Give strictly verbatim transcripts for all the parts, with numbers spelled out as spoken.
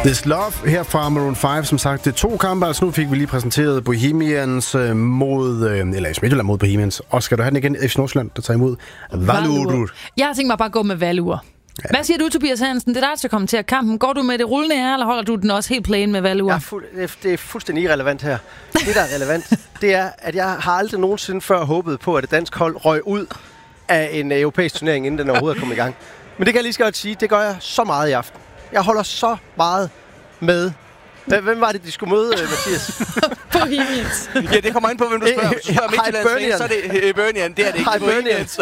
This Love her fra Maroon fem. Som sagt, det er to kampe. Altså nu fik vi lige præsenteret Bohemians øh, mod, øh, eller F C Midtjylland mod Bohemians. Og skal du have den igen? F C Nordsjælland, der tager imod Valur. Jeg har tænkt mig bare at gå med Valur. Ja. Hvad siger du, Tobias Hansen? Det er dig, der skal kommentere kampen. Går du med det rullende her, eller holder du den også helt plain med Valur? Ja, fu- det er fuldstændig irrelevant her. Det, der er relevant, det er, at jeg har aldrig nogensinde før håbet på, at et dansk hold røg ud af en europæisk turnering, inden den overhovedet er kommet i gang. Men det kan jeg lige så godt sige, det gør jeg så meget i aften. Jeg holder så meget med. Hvem var det, de skulle møde, Mathias? Bohemians. Ja, det kommer ind på, hvem du spørger. Hvis du spørger Midtjyllands, så er det Hibernian. Det er det ikke. Hibernians.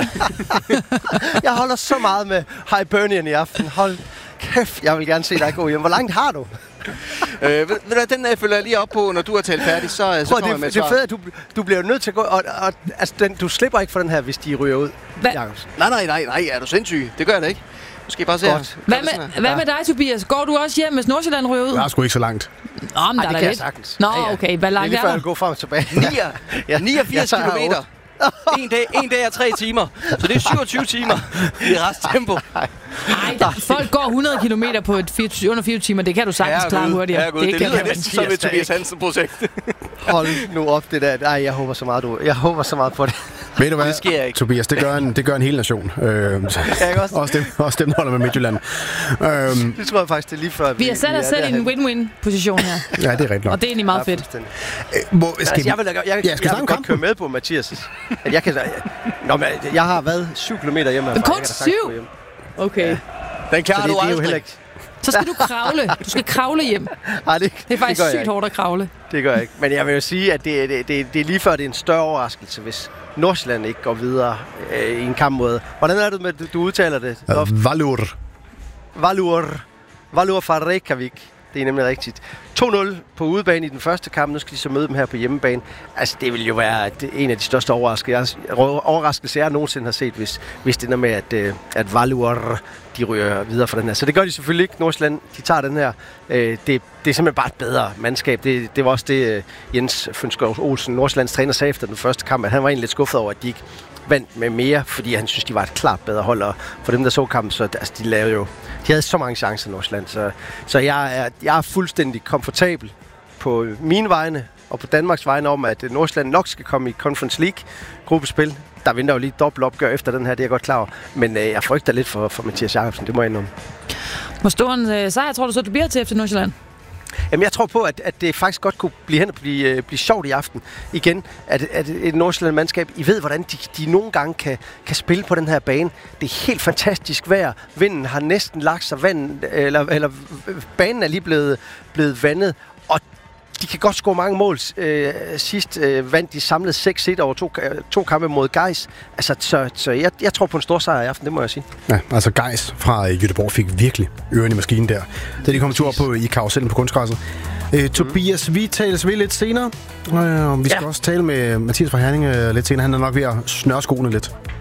Jeg holder så meget med Hibernian i aften. Hold kæft, jeg vil gerne se dig gå hjem. Hvor langt har du? øh, ved, ved du, den uh, følger jeg lige op på, når du er talt færdig, så, så kommer jeg med det, det er fedt, at du, du bliver nødt til at gå, og, og altså, den, du slipper ikke for den her, hvis de ryger ud. Hva? Nej, nej, nej, nej, er du sindssyg? Det gør jeg da ikke. Nu skal I bare se her. Hvad med, hvad med dig, Tobias? Går du også hjem, hvis Nordsjælland ryger ud? Jeg er sgu ikke så langt. Nå, men Ej, der det er kan lidt. jeg sagtens. Nå, ja, ja. okay. Hvad langt det er lige er før, der? jeg går frem og tilbage. ja. niogfirs kilometer. En dag, en dag er tre timer. Så det er syvogtyve timer i resttempo. Nej, folk går hundrede kilometer på et fireogtyve, under fireogtyve timer. Det kan du sagtens klare hurtigere. Ja, det, det lyder næsten som et Tobias Hansen-projekt. Hold nu op det der. Nej, jeg håber så meget, du. Jeg håber så meget på det. Ved du hvad, det sker ikke. Tobias, det gør en, det gør en hel nation. Øh, jeg også. også, dem, også dem, der holder med Midtjylland. Øhm, det tror jeg faktisk, det er lige før. Vi, vi har sat os selv i en win-win-position her. Ja, det er rigtigt nok. Og det er egentlig meget ja, fedt. Øh, hvor, skal altså, jeg vil, jeg, jeg, ja, skal jeg vil godt køre med på Mathias. At jeg, kan, Nå, men jeg har været syv kilometer hjemme. Men kun syv? Okay. Ja. Den klarer det, du det er jo aldrig. ikke... Så skal du kravle. Du skal kravle hjem. Ej, det, det er faktisk det sygt hårdt at kravle. Det gør jeg ikke. Men jeg vil jo sige, at det, det, det, det er lige før, det er en større overraskelse, hvis Nordsjælland ikke går videre øh, i en kamp mod... Hvordan er det med, du, du udtaler det? Uh, Valur. Valur. Valur fra Reykjavik. Det er nemlig rigtigt. to nul på udebane i den første kamp. Nu skal de så møde dem her på hjemmebane. Altså, det vil jo være en af de største overraskelser, jeg, overraskelser, jeg nogensinde har set, hvis, hvis det er med, at, at Valur de ryger videre fra den her. Så det gør de selvfølgelig ikke. Nordsjælland, de tager den her. Det, det er simpelthen bare et bedre mandskab. Det, det var også det, Jens Fønskov Olsen, Nordsjællands træner, sagde efter den første kamp, at han var egentlig lidt skuffet over, at de ikke vandt med mere, fordi han synes, de var et klart bedre hold. Og for dem, der så kampen, så altså, de lavede jo... De havde så mange chancer, Nordsjælland. Så, så jeg, er, jeg er fuldstændig komfortabel på mine vegne og på Danmarks vegne om, at Nordsjælland nok skal komme i Conference League-gruppespil. Der venter jo lige et dobbelt opgør efter den her, det er jeg godt klar over. Men øh, jeg frygter lidt for, for Mathias Jacobsen, det må jeg indrømme. Hvor stor en øh, sejr tror du så, du bliver til efter Nordsjælland? Jamen, jeg tror på, at, at det faktisk godt kunne blive hen og blive, blive sjovt i aften igen. At, at et Nordsjælland-mandskab, I ved, hvordan de, de nogle gange kan, kan spille på den her bane. Det er helt fantastisk vejr. Vinden har næsten lagt sig, vand, eller, eller banen er lige blevet, blevet vandet. Og de kan godt score mange mål. Øh, sidst øh, vandt de samlet seks et over to, to kampe mod Gais. Altså, så, så jeg, jeg tror på en stor sejr i aften, det må jeg sige. Ja, altså Gais fra Göteborg fik virkelig øren i maskinen der, da de kom tur på i karusellen på kunstgræsset. Øh, mm. Tobias, vi tales ved lidt senere. Øh, vi skal ja. også tale med Mathias fra Herning øh, lidt senere. Han er nok ved at snøre skoene lidt.